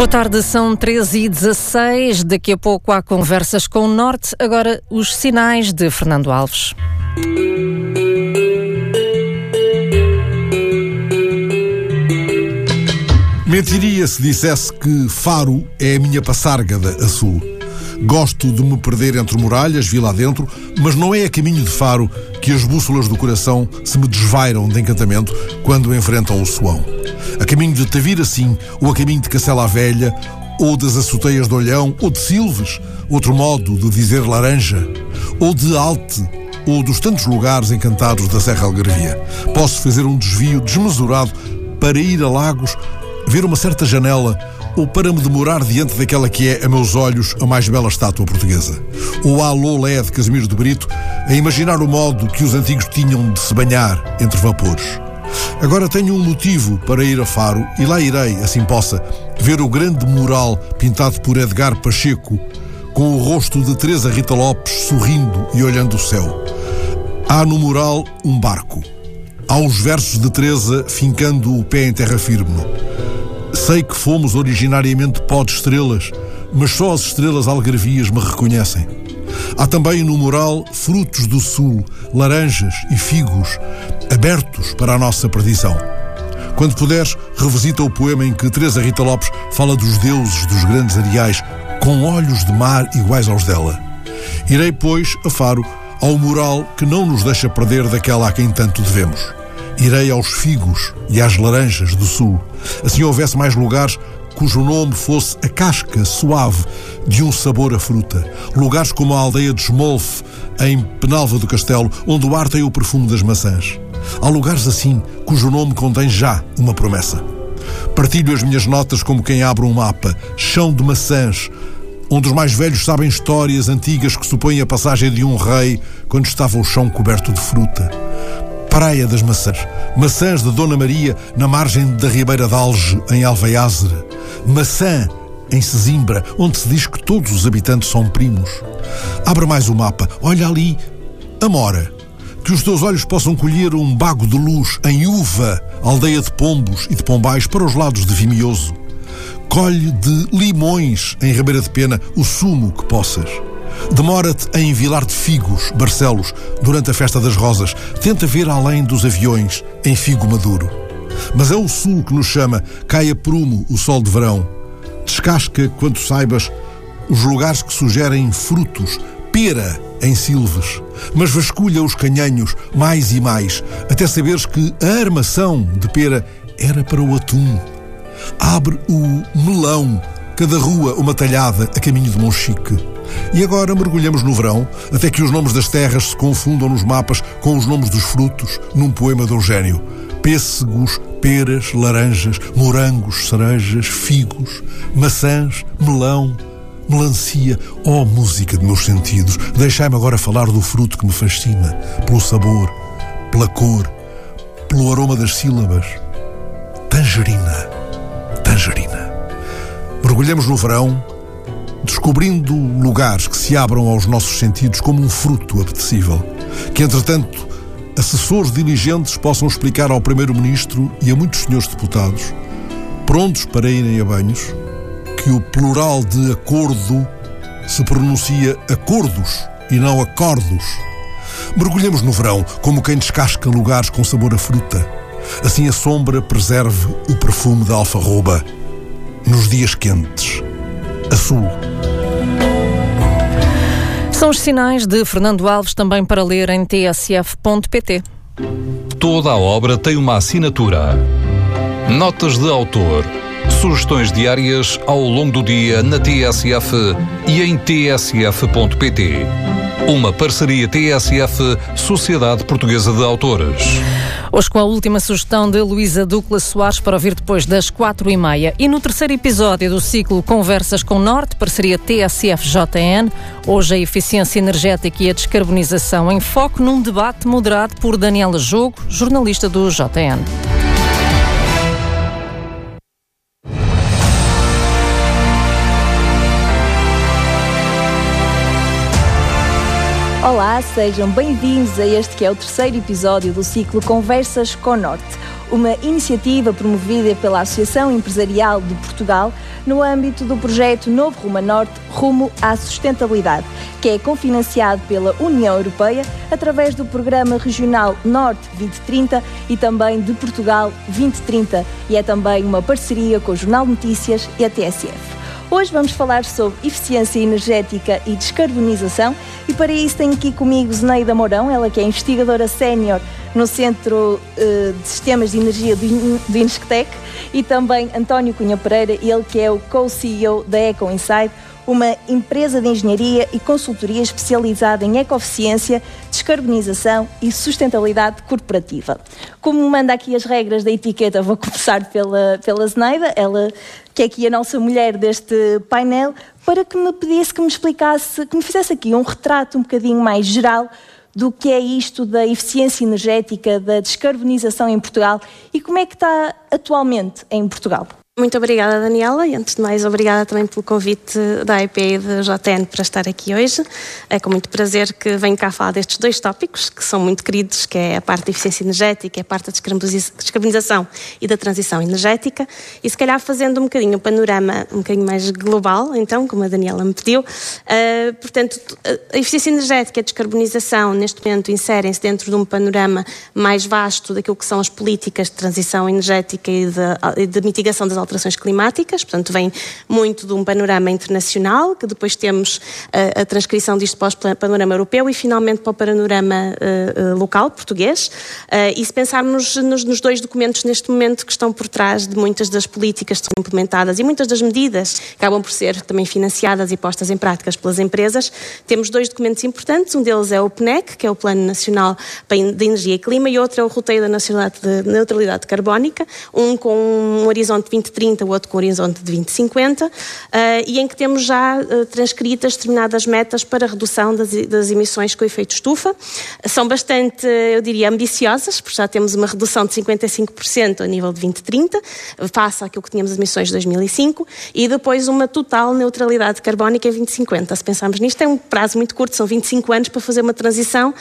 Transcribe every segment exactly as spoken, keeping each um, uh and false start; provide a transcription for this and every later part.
Boa tarde, são treze e dezasseis. Daqui a pouco há conversas com o Norte. Agora, os sinais de Fernando Alves. Mentiria se dissesse que Faro é a minha passárgada a sul. Gosto de me perder entre muralhas, vi lá dentro, mas não é a caminho de Faro que as bússolas do coração se me desvairam de encantamento quando enfrentam o Soão. A caminho de Tavira, sim, ou a caminho de Cacela à Velha, ou das Açoteias de Olhão, ou de Silves, outro modo de dizer Laranja, ou de Alte, ou dos tantos lugares encantados da Serra Algarvia. Posso fazer um desvio desmesurado para ir a Lagos, ver uma certa janela, ou para me demorar diante daquela que é, a meus olhos, a mais bela estátua portuguesa. Ou à Lolé de Casimiro de Brito, a imaginar o modo que os antigos tinham de se banhar entre vapores. Agora tenho um motivo para ir a Faro e lá irei, assim possa, ver o grande mural pintado por Edgar Pacheco, com o rosto de Teresa Rita Lopes sorrindo e olhando o céu. Há no mural um barco. Há os versos de Teresa fincando o pé em terra firme. Sei que fomos originariamente pó de estrelas, mas só as estrelas algarvias me reconhecem. Há também no mural frutos do sul, laranjas e figos, abertos para a nossa perdição. Quando puderes, revisita o poema em que Teresa Rita Lopes fala dos deuses dos grandes areais, com olhos de mar iguais aos dela. Irei, pois, a Faro, ao mural que não nos deixa perder daquela a quem tanto devemos. Irei aos figos e às laranjas do sul. Assim houvesse mais lugares cujo nome fosse a casca suave de um sabor a fruta. Lugares como a aldeia de Smolf, em Penalva do Castelo, onde o ar tem o perfume das maçãs. Há lugares assim, cujo nome contém já uma promessa. Partilho as minhas notas como quem abre um mapa. Chão de maçãs, onde os mais velhos sabem histórias antigas que supõem a passagem de um rei quando estava o chão coberto de fruta. Praia das Maçãs. Maçãs de Dona Maria, na margem da Ribeira de Alge, em Alveiázere. Maçã, em Sesimbra, onde se diz que todos os habitantes são primos. Abre mais o mapa. Olha ali, Amora. Que os teus olhos possam colher um bago de luz em Uva, aldeia de Pombos e de Pombais, para os lados de Vimioso. Colhe de Limões, em Ribeira de Pena, o sumo que possas. Demora-te em Vilar de Figos, Barcelos, durante a Festa das Rosas. Tenta ver além dos aviões, em Figo Maduro. Mas é o sul que nos chama, cai a prumo o sol de verão. Descasca, quanto saibas, os lugares que sugerem frutos, pera em Silves. Mas vasculha os canhanhos mais e mais, até saberes que a armação de pera era para o atum. Abre o melão, cada rua uma talhada a caminho de Monchique. E agora mergulhamos no verão, até que os nomes das terras se confundam nos mapas com os nomes dos frutos, num poema de Eugénio. Pêssegos, peras, laranjas, morangos, cerejas, figos, maçãs, melão, melancia. Oh, música de meus sentidos, deixai-me agora falar do fruto que me fascina, pelo sabor, pela cor, pelo aroma das sílabas. Tangerina, tangerina. Mergulhamos no verão, descobrindo lugares que se abram aos nossos sentidos como um fruto apetecível, que, entretanto, assessores diligentes possam explicar ao Primeiro-Ministro e a muitos senhores deputados, prontos para irem a banhos, que o plural de acordo se pronuncia acordos e não acordos. Mergulhemos no verão como quem descasca lugares com sabor a fruta. Assim a sombra preserve o perfume da alfarroba nos dias quentes. A sul. São os sinais de Fernando Alves, também para ler em t s f ponto p t. Toda a obra tem uma assinatura. Notas de autor. Sugestões diárias ao longo do dia na T S F e em t s f ponto p t. Uma parceria T S F, Sociedade Portuguesa de Autores. Hoje com a última sugestão de Luísa Douglas Soares para ouvir depois das quatro e meia. E no terceiro episódio do ciclo Conversas com Norte, parceria T S F J N, hoje a eficiência energética e a descarbonização em foco num debate moderado por Daniela Jogo, jornalista do J N. Olá, sejam bem-vindos a este que é o terceiro episódio do ciclo Conversas com Norte. uma iniciativa promovida pela Associação Empresarial de Portugal no âmbito do projeto Novo Rumo a Norte, Rumo à Sustentabilidade, que é cofinanciado pela União Europeia através do Programa Regional Norte vinte trinta e também de Portugal vinte trinta, e é também uma parceria com o Jornal de Notícias e a T S F. Hoje vamos falar sobre eficiência energética e descarbonização, e para isso tenho aqui comigo Zeneida Mourão, ela que é investigadora sénior no Centro uh, de Sistemas de Energia do, do Insctec, e também António Cunha Pereira, ele que é o co-C E O da Eco Inside, uma empresa de engenharia e consultoria especializada em ecoeficiência, descarbonização e sustentabilidade corporativa. Como manda aqui as regras da etiqueta, vou começar pela, pela Zeneida, ela que é aqui a nossa mulher deste painel, para que me pedisse, que me explicasse, que me fizesse aqui um retrato um bocadinho mais geral do que é isto da eficiência energética, da descarbonização em Portugal e como é que está atualmente em Portugal. Muito obrigada, Daniela, e antes de mais, obrigada também pelo convite da A E P e da J N para estar aqui hoje. É com muito prazer que venho cá falar destes dois tópicos, que são muito queridos, que é a parte da eficiência energética e a parte da descarbonização e da transição energética, e se calhar fazendo um bocadinho o panorama um bocadinho mais global, então, como a Daniela me pediu. Uh, portanto, a eficiência energética e a descarbonização, neste momento, inserem-se dentro de um panorama mais vasto daquilo que são as políticas de transição energética e de, de mitigação das alterações climáticas, portanto vem muito de um panorama internacional, que depois temos uh, a transcrição disto para o panorama europeu e finalmente para o panorama uh, uh, local, português, uh, e se pensarmos nos, nos dois documentos neste momento que estão por trás de muitas das políticas que são implementadas e muitas das medidas que acabam por ser também financiadas e postas em práticas pelas empresas, temos dois documentos importantes, um deles é o P N E C, que é o Plano Nacional de Energia e Clima, e outro é o Roteiro da Neutralidade Carbónica, um com um horizonte de vinte trinta, o outro com horizonte de vinte cinquenta, uh, e em que temos já uh, transcritas determinadas metas para a redução das, das emissões com efeito estufa. São bastante, eu diria, ambiciosas, porque já temos uma redução de cinquenta e cinco por cento a nível de vinte trinta, face àquilo que tínhamos as emissões de dois mil e cinco, e depois uma total neutralidade carbónica em vinte cinquenta. Se pensarmos nisto, é um prazo muito curto, são vinte e cinco anos para fazer uma transição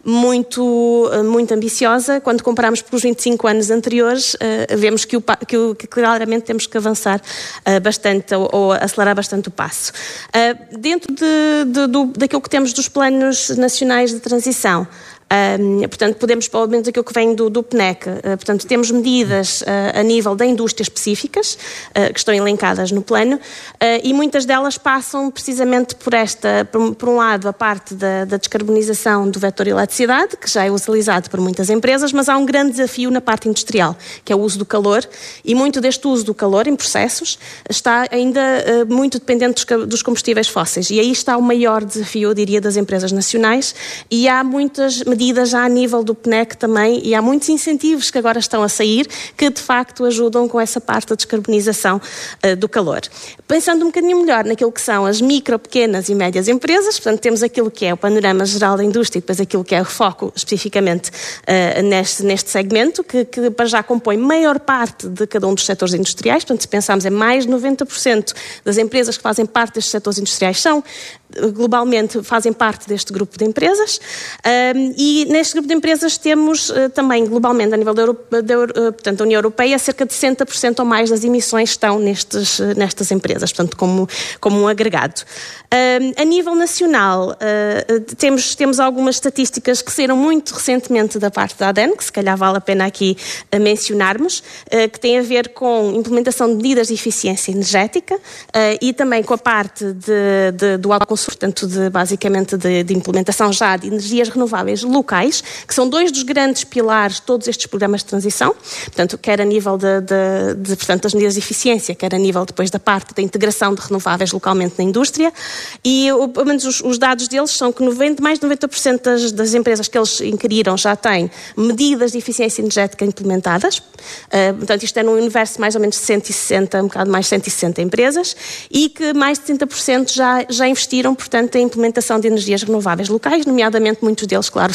muito, muito ambiciosa. Quando comparamos com os vinte e cinco anos anteriores, uh, vemos que, o, que, o, que claramente temos que avançar uh, bastante ou, ou acelerar bastante o passo. Uh, dentro de, de, do, daquilo que temos dos planos nacionais de transição, Um, portanto, podemos, pelo menos aquilo que vem do, do P N E C, uh, portanto, temos medidas uh, a nível da indústria específicas, uh, que estão elencadas no plano, uh, e muitas delas passam precisamente por esta, por, por um lado, a parte da, da descarbonização do vetor eletricidade, que já é utilizado por muitas empresas, mas há um grande desafio na parte industrial, que é o uso do calor, e muito deste uso do calor em processos está ainda uh, muito dependente dos, dos combustíveis fósseis, e aí está o maior desafio, eu diria, das empresas nacionais, e há muitas medidas já a nível do P N E C também, e há muitos incentivos que agora estão a sair que de facto ajudam com essa parte da descarbonização uh, do calor. Pensando um bocadinho melhor naquilo que são as micro, pequenas e médias empresas, portanto temos aquilo que é o panorama geral da indústria e depois aquilo que é o foco especificamente uh, neste, neste segmento, que, que para já compõe maior parte de cada um dos setores industriais, portanto se pensarmos é mais de noventa por cento das empresas que fazem parte destes setores industriais são globalmente fazem parte deste grupo de empresas, um, e neste grupo de empresas temos uh, também globalmente a nível da, Euro, da, Euro, uh, portanto, da União Europeia cerca de sessenta por cento ou mais das emissões estão nestes, uh, nestas empresas, portanto como, como um agregado. Um, a nível nacional uh, temos, temos algumas estatísticas que saíram muito recentemente da parte da A D E N, que se calhar vale a pena aqui uh, mencionarmos, uh, que tem a ver com implementação de medidas de eficiência energética uh, e também com a parte de, de, do autoconsumo, portanto, de, basicamente de, de implementação já de energias renováveis locais, que são dois dos grandes pilares de todos estes programas de transição, portanto, quer a nível de, de, de, portanto, das medidas de eficiência, quer a nível depois da parte da integração de renováveis localmente na indústria, e pelo menos os, os dados deles são que noventa, mais de noventa por cento das, das empresas que eles inquiriram já têm medidas de eficiência energética implementadas, uh, portanto, isto é num universo de mais ou menos cento e sessenta, um bocado mais de cento e sessenta empresas, e que mais de setenta por cento já, já investiram, portanto, a implementação de energias renováveis locais, nomeadamente muitos deles, claro,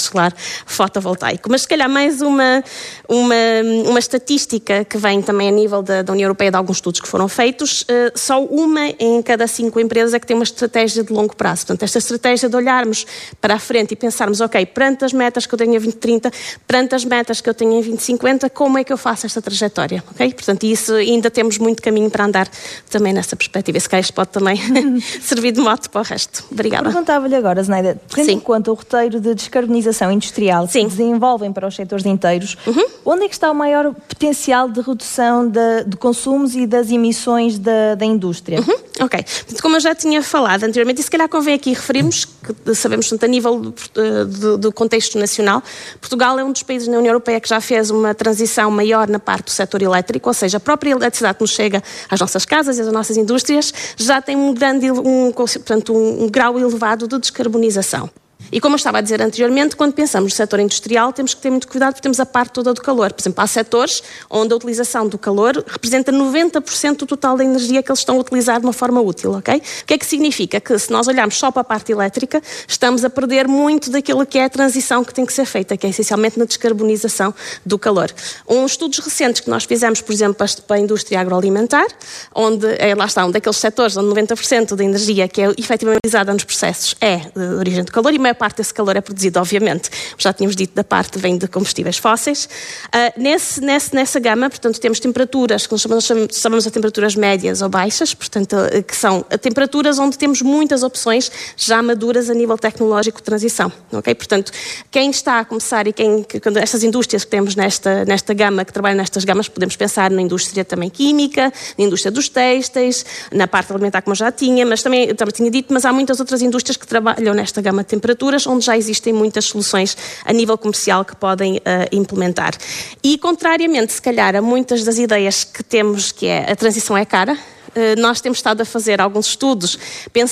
solar fotovoltaico. Mas se calhar mais uma, uma, uma estatística que vem também a nível da, da União Europeia, de alguns estudos que foram feitos, uh, só uma em cada cinco empresas é que tem uma estratégia de longo prazo. Portanto, esta estratégia de olharmos para a frente e pensarmos, ok, perante as metas que eu tenho em vinte trinta, perante as metas que eu tenho em vinte cinquenta, como é que eu faço esta trajetória? Ok? Portanto, isso ainda temos muito caminho para andar também nessa perspectiva. Esse calhar pode também servir de mote para o resto. Obrigada. Perguntava-lhe agora, Zeneida, tendo Sim. em conta o roteiro de descarbonização industrial Sim. que desenvolvem para os setores inteiros, uhum. onde é que está o maior potencial de redução de, de consumos e das emissões da, da indústria? Uhum. Ok. Como eu já tinha falado anteriormente, e se calhar convém aqui referirmos, que sabemos, portanto, a nível do, do, do contexto nacional, Portugal é um dos países na União Europeia que já fez uma transição maior na parte do setor elétrico, ou seja, a própria eletricidade que nos chega às nossas casas e às nossas indústrias já tem um grande, um, portanto, um, um grau elevado de descarbonização. E como eu estava a dizer anteriormente, quando pensamos no setor industrial, temos que ter muito cuidado porque temos a parte toda do calor. Por exemplo, há setores onde a utilização do calor representa noventa por cento do total da energia que eles estão a utilizar de uma forma útil, ok? O que é que significa? Que se nós olharmos só para a parte elétrica, estamos a perder muito daquilo que é a transição que tem que ser feita, que é essencialmente na descarbonização do calor. Uns estudos recentes que nós fizemos, por exemplo, para a indústria agroalimentar, onde, é, lá está, um daqueles setores onde noventa por cento da energia que é efetivamente utilizada nos processos é de origem do calor, e a maior parte desse calor é produzido, obviamente, já tínhamos dito, da parte vem de combustíveis fósseis. Uh, nesse, nesse, nessa gama, portanto, temos temperaturas que nós chamamos, chamamos de temperaturas médias ou baixas, portanto, que são temperaturas onde temos muitas opções já maduras a nível tecnológico de transição, ok? Portanto, quem está a começar e quem, quando estas indústrias que temos nesta, nesta gama, que trabalham nestas gamas, podemos pensar na indústria também química, na indústria dos têxteis, na parte alimentar, como eu já tinha, mas também, eu também tinha dito, mas há muitas outras indústrias que trabalham nesta gama de temperaturas, onde já existem muitas soluções a nível comercial que podem uh, implementar. E, contrariamente, se calhar, a muitas das ideias que temos, que é a transição é cara, uh, nós temos estado a fazer alguns estudos pensando